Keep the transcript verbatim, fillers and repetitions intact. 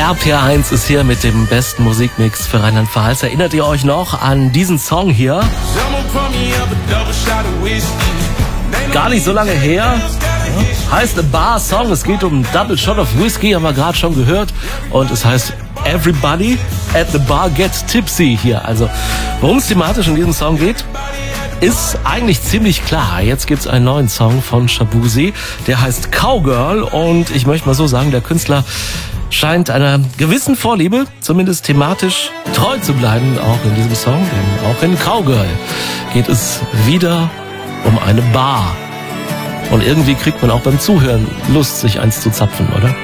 R P R eins ist hier mit dem besten Musikmix für Rheinland-Pfalz. Erinnert ihr euch noch an diesen Song hier? Gar nicht so lange her. Ja, heißt A Bar Song. Es geht um Double Shot of Whiskey, haben wir gerade schon gehört. Und es heißt Everybody at the Bar Gets Tipsy hier. Also, worum es thematisch in diesem Song geht, ist eigentlich ziemlich klar. Jetzt gibt's einen neuen Song von Shaboozey, der heißt Cowgirl, und ich möchte mal so sagen, der Künstler scheint einer gewissen Vorliebe, zumindest thematisch, treu zu bleiben, auch in diesem Song, denn auch in Cowgirl geht es wieder um eine Bar. Und irgendwie kriegt man auch beim Zuhören Lust, sich eins zu zapfen, oder?